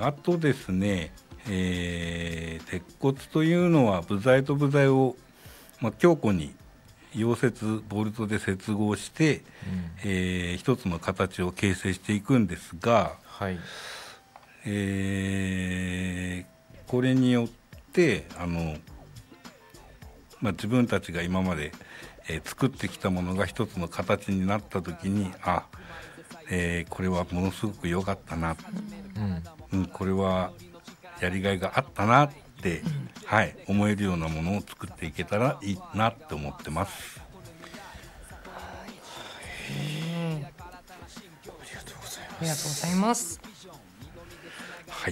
あとですね、鉄骨というのは部材と部材を、強固に溶接ボルトで接合して、一つの形を形成していくんですが、 はい、 これによって自分たちが今まで、作ってきたものが一つの形になった時にこれはものすごく良かったな、これはやりがいがあったなって、思えるようなものを作っていけたらいいなって思ってます。 ありがとうございます。 はい、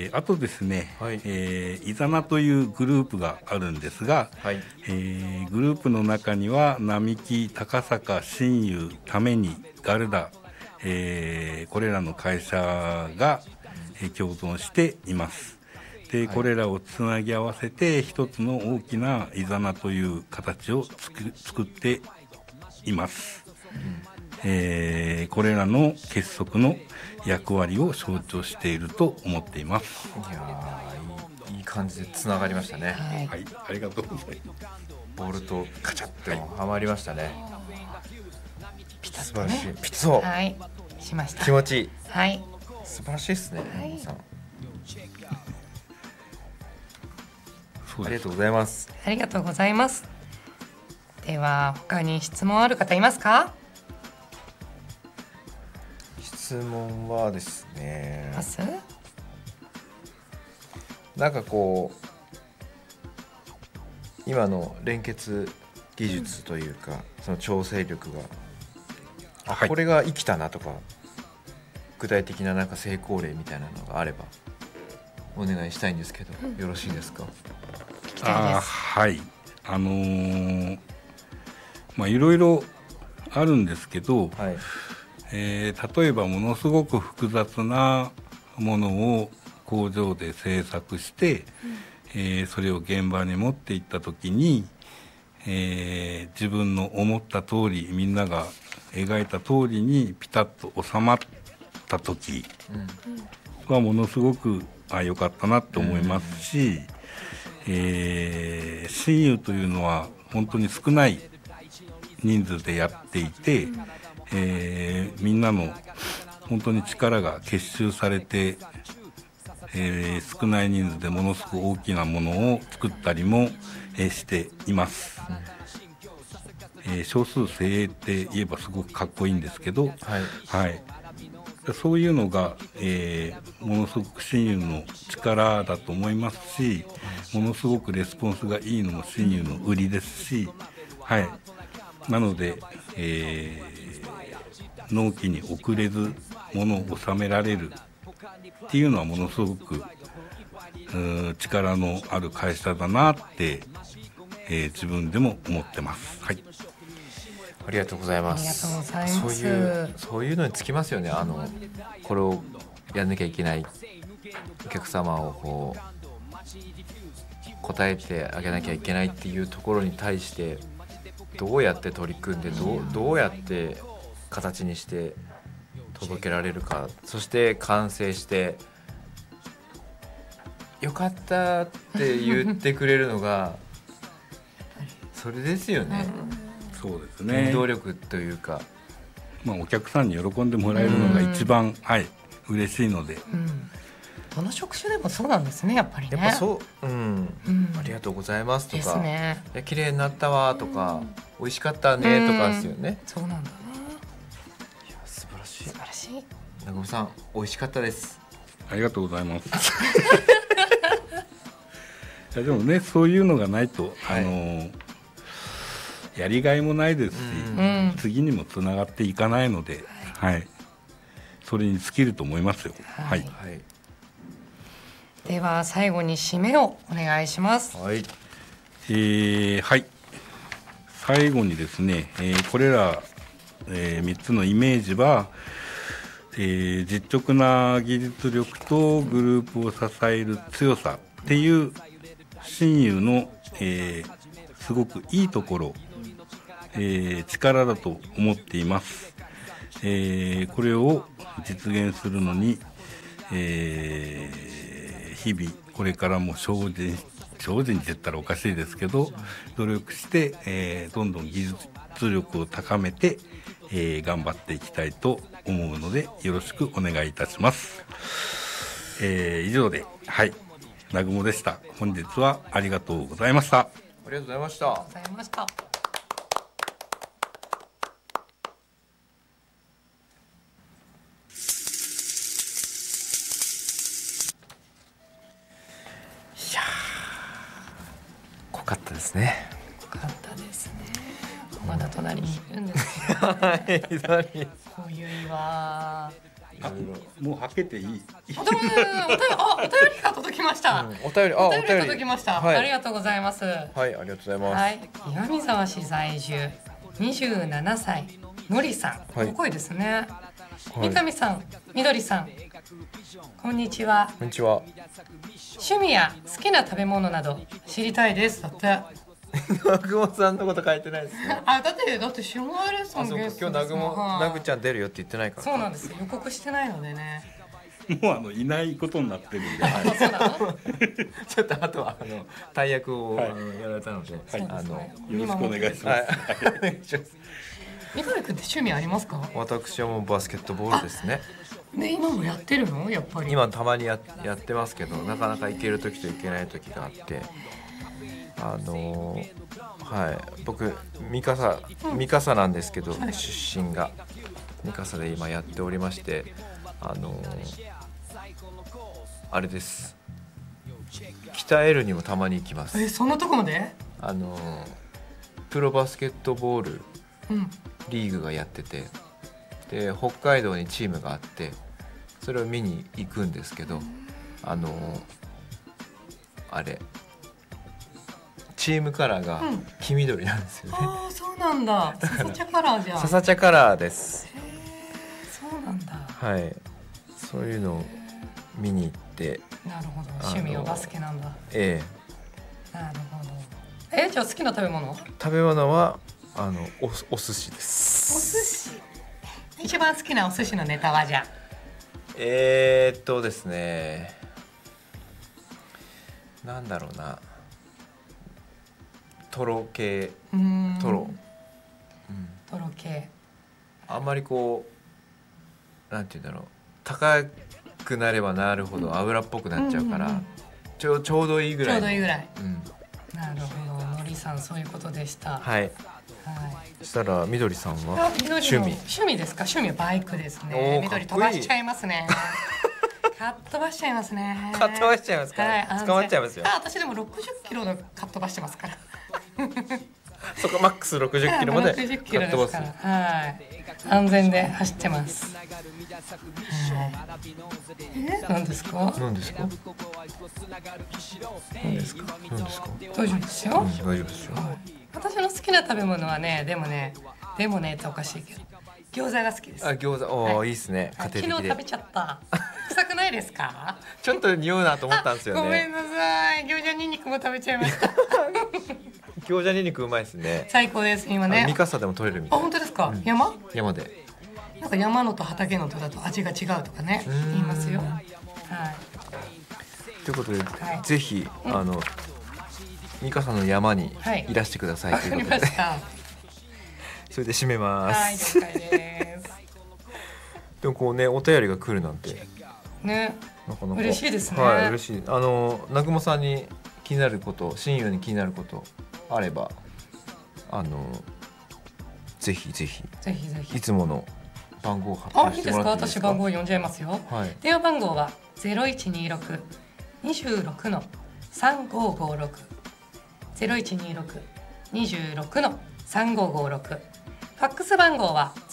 あとですね、 はい、 イザナというグループがあるんですが、 はい、 グループの中には並木、高坂、新友、ために、ガルダ、これらの会社が、共存しています。で、これらをつなぎ合わせて一つの大きなイザナという形を作っています。これらの結束の役割を象徴していると思っています。 いやいい感じでつながりましたね。 はい、ありがとうございます。 ボールとカチャッとはまりましたね。 ピタッとね、 素晴らしい。ピタッ、 はい、しました。 気持ちいい。 はい、 素晴らしいですね。 はい、 さんありがとうございます。 ありがとうございます。では他に質問ある方いますか？ 質問はですね、 ます？ なんかこう今の連結技術というか、その調整力が、これが生きたなとか、具体的ななんか成功例みたいなのがあればお願いしたいんですけど、よろしいですか？ 聞きたいです。 はい、いろいろあるんですけど、 はい、 例えばものすごく複雑なものを工場で製作して、それを現場に持っていった時に、自分の思った通り、みんなが描いた通りにピタッと収まった時はものすごく良かったなと思いますし、親友というのは本当に少ない人数でやっていて、みんなの本当に力が結集されて、少ない人数でものすごく大きなものを作ったりも、しています。少数精鋭って言えばすごくかっこいいんですけど、そういうのが、ものすごく親友の力だと思いますし、ものすごくレスポンスがいいのも親友の売りですし、なので、納期に遅れず物を収められるっていうのはものすごく力のある会社だなって、自分でも思ってます。はい、 ありがとうございます。 ありがとうございます。 そういうのにつきますよね。これをやんなきゃいけない、お客様をこう答えてあげなきゃいけないっていうところに対してどうやって取り組んでどうやって形にして届けられるか、そして完成してよかったって言ってくれるのがそれですよね。 そうですね。 原動力というか、 お客さんに喜んでもらえるのが一番、嬉しいので、 どの職種でもそうなんですね、やっぱりね。 やっぱそう、ありがとうございますとか、綺麗になったわとか、美味しかったねとかですよね。 そうなんだね。 いや素晴らしい。 素晴らしい。 中尾さん、美味しかったです。 ありがとうございます。いやでもね、そういうのがないと、やりがいもないですし、次にもつながっていかないので、それに尽きると思いますよ。 では最後に締めをお願いします。 最後にですね、これら、3つのイメージは、実直な技術力とグループを支える強さっていう親友の、すごくいいところ、力だと思っています。これを実現するのに、 日々これからも精進って言ったらおかしいですけど、努力して、どんどん技術力を高めて、頑張っていきたいと思うのでよろしくお願いいたします。以上で、はい、なぐもでした。本日はありがとうございました。 ありがとうございました。 ありがとうございました。 いやー、濃かったですね。 よかったですね。まだ隣にいるんですけど、 はい、 こういうはもうはけていい。 お便りが届きました。 お便り届きました。 はい、 ありがとうございます。 はい、ありがとうございます。 はい、岩見沢市在住27歳のりさん、 はい、 お声ですね。 はい、 三上さん、みどりさん、こんにちは。 こんにちは。 趣味や好きな食べ物など知りたいです。だって。 なぐもさんのこと書いてないですね。 だってシュガーレッスンゲスト今日なぐちゃん出るよって言ってないから。 そうなんです。予告してないのでね。 もういないことになってるんで、はい、 そうなのちょっとあとは大役を、やられたので、 よろしくお願いします。 みどりくんって趣味ありますか？ 私はもうバスケットボールですね。 ね、今もやってるの？やっぱり。 今たまにやってますけど、なかなか行ける時と行けない時があって、はい、僕三笠なんですけど、はい、出身が三笠で今やっておりまして、あれです。北エルにもたまに行きます。 そんなとこまで？ プロバスケットボールリーグがやってて、で北海道にチームがあって、それを見に行くんですけど、あれチームカラーが黄緑なんですよね。 ああ、そうなんだ。笹茶カラーじゃん。 笹茶カラーです。 そうなんだ。 はい、そういうのを見に行って。 なるほど。趣味はバスケなんだ。なるほど。じゃあ好きな食べ物？ 食べ物はお寿司です。 お寿司。一番好きなお寿司のネタはじゃあ。 ですね。なんだろうな。トロ系。トロ系。 あんまりこうなんていうんだろう。高くなればなるほど油っぽくなっちゃうから、ちょうどいいぐらい。 ちょうどいいぐらい。なるほど。のりさんそういうことでした。 はい。そしたらみどりさんは趣味ですか？趣味はバイクですね。みどり飛ばしちゃいますね。かっ飛ばしちゃいますね。 かっ飛ばしちゃいますか？捕まっちゃいますよ。 私でも60キロのかっ飛ばしてますから。 そこマックス60キロまでかっ飛ばす。 はい。安全で走ってます。何ですか？ 何ですか？ 大丈夫ですよ。 大丈夫ですよ。 私の好きな食べ物はね、でもねっておかしいけど、餃子が好きです。 餃子、いいですね。 昨日食べちゃった。臭くないですか？ ちょっと匂うなと思ったんですよね。 ごめんなさい。餃子ニンニクも食べちゃいました。 餃子ニンニクうまいですね。 最高です今ね。 三笠でも取れるみたい。 本当ですか？山で。 なんか山のと畑のとだと味が違うとかね言いますよ。はい。 ということで、ぜひ三笠の山にいらしてくださいということで。それで締めます。 はい、了解です。 でもこうね、お便りが来るなんてね、嬉しいですね。 はい、嬉しい。なぐもさんに気になること、親友に気になることあれば、ぜひいつもの番号を発表してもらっていいですか？ 私番号読んじゃいますよ。電話番号は0126-26-3556 0126-26-3556。ファックス番号は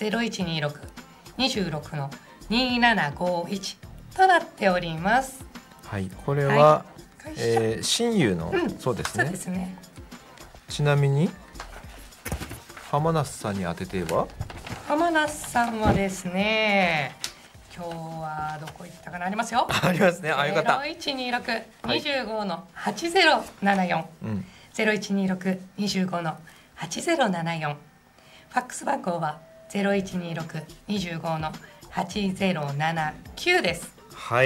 0126-26-2751となっております。 はい、これは、親友の、そうですね。 そうですね。 ちなみに浜那須さんに当てては？ 浜那須さんはですね、今日はどこ行ったかな、ありますよ。 ありますね。よかった。 0126-25-8074、0126-25-8074。ファックス番号は0126-25-8079です。 はい。